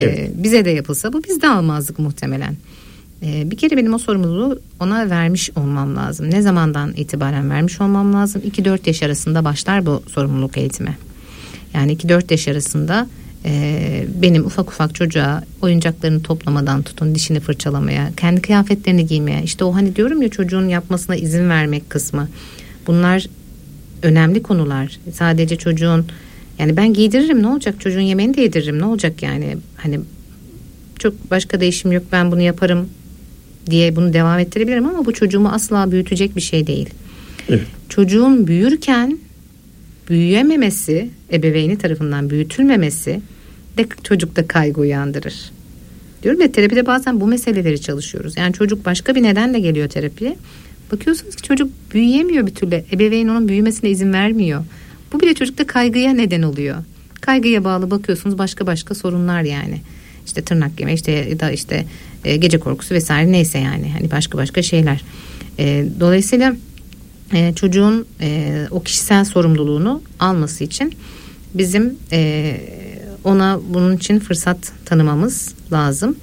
Evet. Bize de yapılsa bu biz de almazdık muhtemelen. Bir kere benim o sorumluluğu ona vermiş olmam lazım. Ne zamandan itibaren vermiş olmam lazım? 2-4 yaş arasında başlar bu sorumluluk eğitimi. Yani 2-4 yaş arasında benim ufak çocuğa oyuncaklarını toplamadan tutun, dişini fırçalamaya, kendi kıyafetlerini giymeye, işte o hani diyorum ya, çocuğun yapmasına izin vermek kısmı, bunlar önemli konular. Sadece çocuğun, yani ben giydiririm, ne olacak, çocuğun yemeğini de yediririm, ne olacak yani, hani çok başka da işim yok, ben bunu yaparım diye bunu devam ettirebilirim ama bu çocuğumu asla büyütecek bir şey değil. Evet. Çocuğun büyürken büyüyememesi, ebeveyni tarafından büyütülmemesi de çocukta kaygı uyandırır. Diyorum ya, terapide bazen bu meseleleri çalışıyoruz. Yani çocuk başka bir nedenle geliyor terapiye. Bakıyorsunuz ki çocuk büyüyemiyor bir türlü. Ebeveyn onun büyümesine izin vermiyor. Bu bile çocukta kaygıya neden oluyor. Kaygıya bağlı bakıyorsunuz başka sorunlar yani. İşte tırnak yeme, işte ya da işte gece korkusu vesaire, neyse yani. Hani başka şeyler. Dolayısıyla çocuğun o kişisel sorumluluğunu alması için bizim ona bunun için fırsat tanımamız lazım.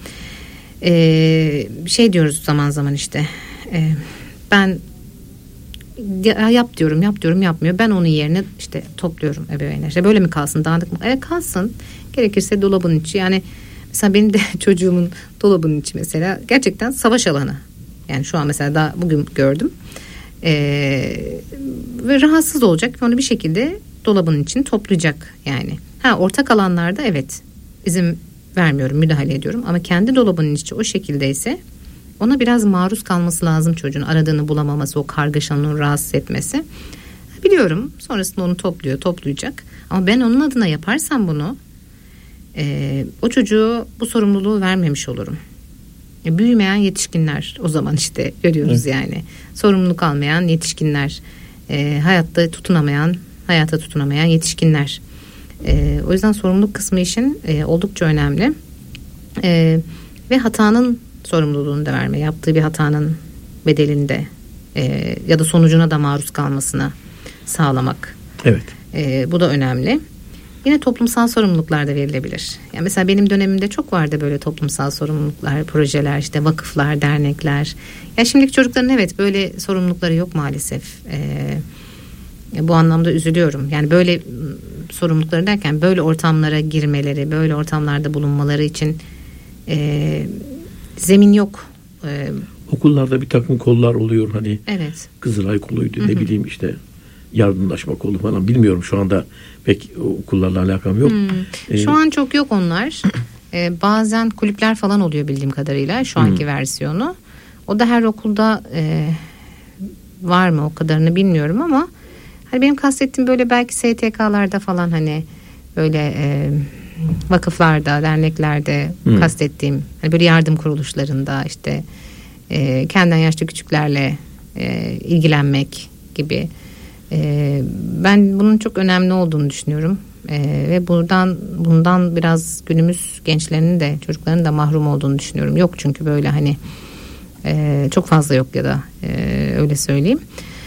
Şey diyoruz zaman zaman, işte ben yap diyorum yapmıyor. Ben onun yerine işte topluyorum ebeveynler. İşte böyle mi kalsın, dağınık mı? Evet, kalsın. Gerekirse dolabın içi. Yani mesela benim de çocuğumun dolabının içi mesela gerçekten savaş alanı. Yani şu an mesela daha bugün gördüm. Ve rahatsız olacak, onu bir şekilde dolabın içini toplayacak yani. Ortak alanlarda evet izin vermiyorum, müdahale ediyorum ama kendi dolabının içi o şekildeyse ona biraz maruz kalması lazım, çocuğun aradığını bulamaması, o kargaşanın rahatsız etmesi. Biliyorum, sonrasında onu toplayacak ama ben onun adına yaparsam bunu o çocuğu bu sorumluluğu vermemiş olurum. Büyümeyen yetişkinler o zaman işte görüyoruz yani. Sorumluluk almayan yetişkinler, hayata tutunamayan yetişkinler. O yüzden sorumluluk kısmı işin oldukça önemli. Ve hatanın sorumluluğunu da verme. Yaptığı bir hatanın bedelinde ya da sonucuna da maruz kalmasına sağlamak. Evet. Bu da önemli. Yine toplumsal sorumluluklar da verilebilir. Yani mesela benim dönemimde çok vardı böyle toplumsal sorumluluklar, projeler, işte vakıflar, dernekler. Ya şimdiki çocukların evet böyle sorumlulukları yok maalesef. Bu anlamda üzülüyorum. Yani böyle sorumlulukları derken böyle ortamlara girmeleri, böyle ortamlarda bulunmaları için zemin yok. Okullarda bir takım kollar oluyor hani. Evet. Kızılay koluydu, ne bileyim işte yardımlaşma kolu falan, bilmiyorum şu anda pek okullarla alakam yok. Şu an çok yok onlar. Bazen kulüpler falan oluyor bildiğim kadarıyla şu anki versiyonu. O da her okulda var mı, o kadarını bilmiyorum ama hani benim kastettiğim böyle belki STK'larda falan, hani böyle vakıflarda, derneklerde kastettiğim hani böyle yardım kuruluşlarında işte kendinden yaşlı küçüklerle ilgilenmek gibi. Ben bunun çok önemli olduğunu düşünüyorum ve bundan biraz günümüz gençlerinin de çocuklarının da mahrum olduğunu düşünüyorum. Yok çünkü böyle hani çok fazla yok ya da öyle söyleyeyim.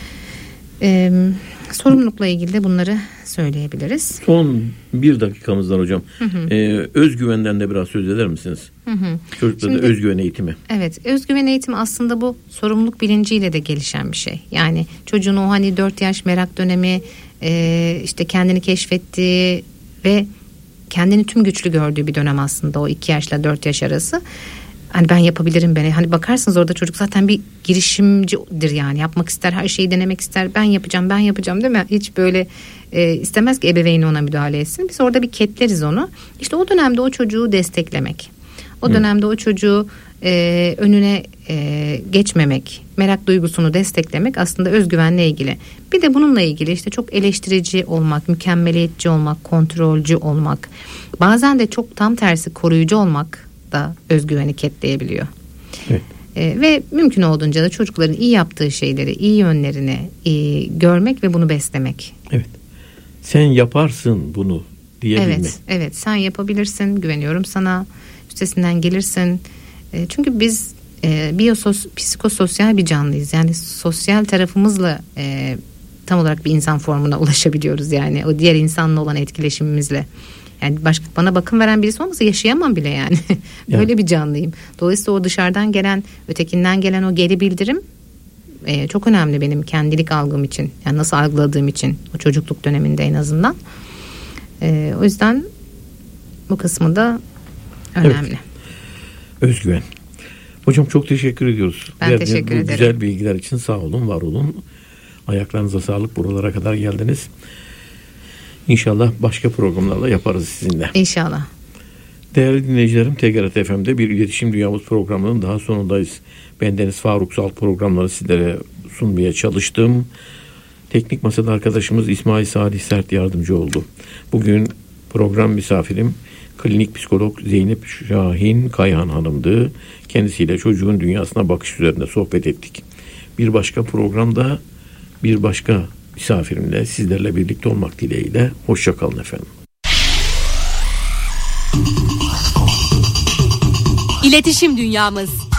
Sorumlulukla ilgili de bunları söyleyebiliriz. Son bir dakikamız var hocam. Özgüvenden de biraz söz eder misiniz? Çocuklarda özgüven eğitimi. Evet, özgüven eğitimi aslında bu sorumluluk bilinciyle de gelişen bir şey. Yani çocuğun o hani 4 yaş merak dönemi, işte kendini keşfettiği ve kendini tüm güçlü gördüğü bir dönem aslında o 2 yaşla 4 yaş arası. Hani ben yapabilirim, hani bakarsınız orada çocuk zaten bir girişimcidir, yani yapmak ister, her şeyi denemek ister, ben yapacağım değil mi? Hiç böyle istemez ki ebeveyni ona müdahale etsin. Biz orada bir ketleriz onu. İşte o dönemde o çocuğu desteklemek, o dönemde o çocuğu önüne geçmemek, merak duygusunu desteklemek aslında özgüvenle ilgili. Bir de bununla ilgili işte çok eleştirici olmak, mükemmeliyetçi olmak, kontrolcü olmak, bazen de çok tam tersi koruyucu olmak da özgüveni ketleyebiliyor. Evet. Ve mümkün olduğunca da çocukların iyi yaptığı şeyleri, iyi yönlerini görmek ve bunu beslemek. Evet. Sen yaparsın bunu diyebilmek. Evet, sen yapabilirsin, güveniyorum sana, üstesinden gelirsin. Çünkü biz psikososyal bir canlıyız. Yani sosyal tarafımızla tam olarak bir insan formuna ulaşabiliyoruz. Yani o diğer insanla olan etkileşimimizle. Yani bana bakım veren birisi olmasa yaşayamam bile yani. Böyle bir canlıyım. Dolayısıyla o dışarıdan gelen, ötekinden gelen o geri bildirim çok önemli benim kendilik algım için. Yani nasıl algıladığım için o çocukluk döneminde en azından. O yüzden bu kısmı da önemli. Evet. Özgüven. Hocam çok teşekkür ediyoruz. Ben teşekkür ederim. Güzel bilgiler için sağ olun, var olun. Ayaklarınıza sağlık, buralara kadar geldiniz. İnşallah başka programlarla yaparız sizinle. İnşallah. Değerli dinleyicilerim, TGRT FM'de bir İletişim Dünyamız programının daha sonundayız. Bendeniz Faruk Salt programları sizlere sunmaya çalıştım. Teknik masada arkadaşımız İsmail Salih Sert yardımcı oldu. Bugün program misafirim klinik psikolog Zeynep Şahin Kayhan Hanım'dı. Kendisiyle çocuğun dünyasına bakış üzerinde sohbet ettik. Bir başka programda bir başka misafirimle sizlerle birlikte olmak dileğiyle. Hoşça kalın efendim. İletişim Dünyamız.